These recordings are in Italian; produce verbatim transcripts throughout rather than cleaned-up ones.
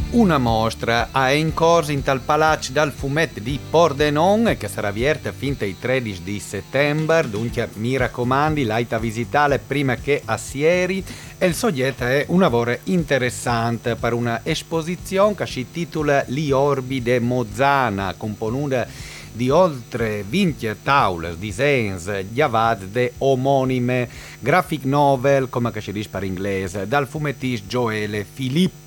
Una mostra a in corso in tal palazzo dal fumetto di Pordenone che sarà aperta fino al tredici di settembre, dunque mi raccomandi, laita visitare prima che a Sieri. E il soggetto è un lavoro interessante per una esposizione che si titola Li Orbi de Mozzana, componuta di oltre venti tavole, disegni, chiavate de omonime, graphic novel, come si dice per inglese, dal fumettista Joele Filippo.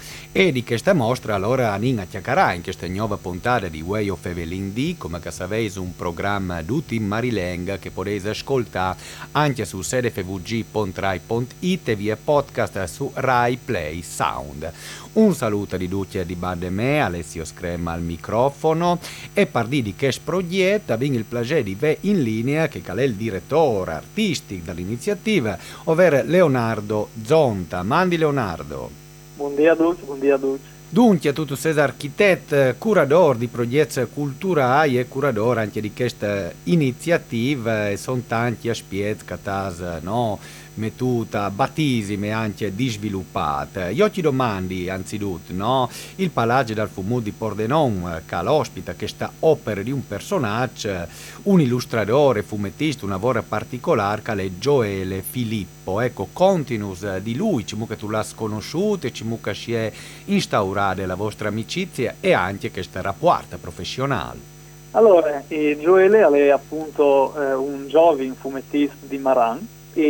E di questa mostra allora Nina chiacchierà in questa nuova puntata di Way of Evelyn D, come che sapete un programma tutti in Marilenga che potete ascoltare anche su sede f v g punto rai punto it e via podcast su Rai Play Sound. Un saluto di tutti e di bande me, Alessio Screma al microfono, e parli di che progetto abbiamo il piacere di ve in linea che è il direttore artistico dell'iniziativa, ovvero Leonardo Zonta. Mandi Leonardo. Buongiorno a tutti, buongiorno a tutti. Dunque, tu sei architetto, curador di progetti culturali e curador anche di questa iniziativa, e sono tanti aspetti che tu no, mettuta, battesime anche di sviluppate. Io ti domandi, anzitutto, no, il Palazzo dal Fumo di Pordenone, che ospita questa opera di un personaggio, un illustratore, fumettista, un lavoro particolare, che è Joele Filippo. Ecco, continuus di lui, ci che tu l'hai conosciuto e ci che si è instaurata la vostra amicizia e anche questa rapporto professionale. Allora, eh, Joele è appunto eh, un giovane fumettista di Maran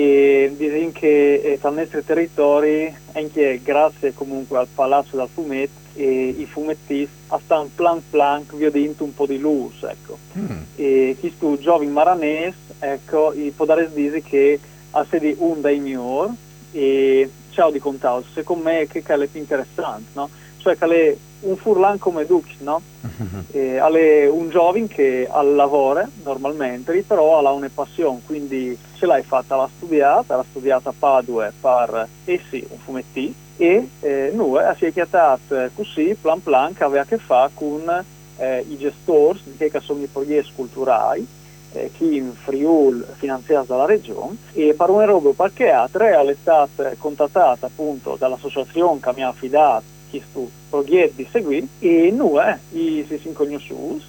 e dicono che eh, dal nostro territorio, anche grazie comunque al Palazzo del Fumetto, e i fumettisti stanno plan plan vedendo un po' di luce, ecco. Mm. E questo giovane maranese, ecco, può dare dire che ha sedi un dei migliori e ciao di contare, secondo me che è più interessante, no? Cioè che è un furlan come Dux, no? E è un giovane che lavora normalmente, però ha una passione, quindi ce l'hai fatta, l'ha studiata, l'ha studiata a Padua per, eh sì, un fumettista, e eh, noi si è chiamato così, plan plan, che aveva a che fare con eh, i gestori, che sono i progetti culturali, eh, che in Friuli finanziati dalla regione, e per una roba perché altre è stata contattata appunto dall'associazione che mi ha affidato questo progetto di seguire, e noi eh, si sono conosciuti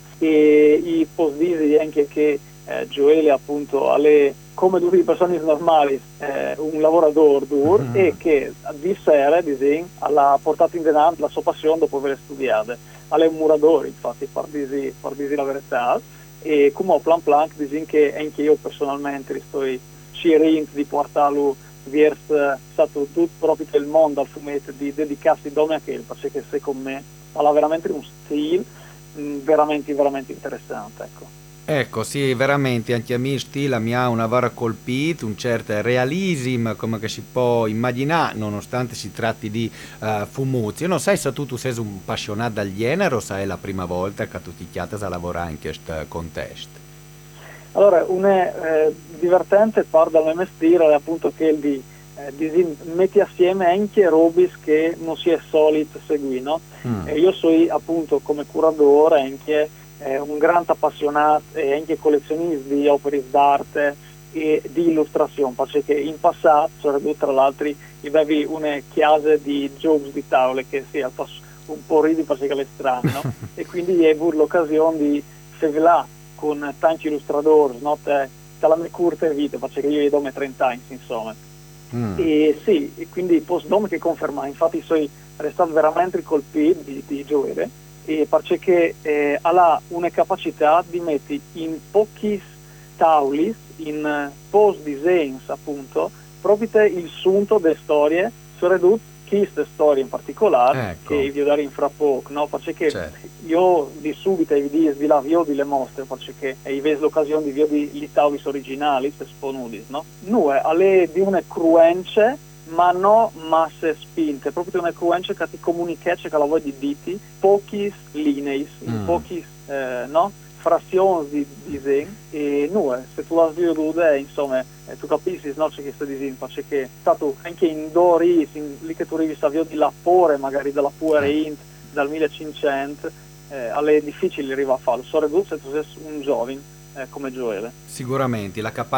e i posso dire anche che eh, Joele appunto è come tutte le persone normali eh, un lavoratore duro, mm-hmm. e che di sera disegno ha portato in denaro la sua passione dopo aver studiato. È un muratore, infatti, per dire, per dire la verità, e come ho plan plan disegno che anche io personalmente sto cercando di portarlo verso stato tutto proprio il mondo al fumetto, di dedicarsi a dome a quello, perché secondo me ha veramente un stile mh, veramente veramente interessante, ecco. Ecco, sì, veramente, anche a me il stile mi ha una vera colpito, un certo realismo, come che si può immaginare, nonostante si tratti di uh, fumuzzi. Io non sai se tu, tu sei un appassionato del genere o se è la prima volta che tu ti chiati a lavorare in questo contesto. Allora, un eh, divertente parte dal mio mestiere è appunto che di, eh, di metti assieme anche robis che non si è solito seguire, no? Mm. E io sono appunto come curatore anche eh, un grande appassionato e anche collezionista di opere d'arte e di illustrazione, perché in passato c'era tra l'altro avevi una chiesa di giochi di tavole che si è un po' ridi perché è strano, no? E quindi ho avuto l'occasione di sevelare con tanti illustratori, no? Te, te la mia curta vita, perché io do me trenta anni, insomma. Mm. E sì, e quindi posso dome che confermare, infatti sono restato veramente colpito di, di Joele, e perché eh, ha una capacità di mettere in pochi tavoli, in post disegni appunto, proprio il sunto delle storie, soprattutto queste storie in particolare, ecco. Che vi dare in fra poco, no? Perché certo. Io di subito vi dico di là vi le mostre, perché hai visto l'occasione di vedere gli tavoli originali, esponuti, no? Noi alle di una cruence, ma no masse spinte, proprio una cruence che ti comunica, che la vuoi di diti, pochi linei, in mm. pochi, eh, no? frazioni di disegni, e noi, se tu la veduta, insomma, eh, tu capisci, no, c'è questo disegno, perché è stato anche in Dori, in, lì che tu arrivi a di lapore, magari della Puerint, dal millecinquecento, eh, è difficile arrivare a farlo, soprattutto se tu sei un giovane eh, come Joele. Sicuramente, la capacità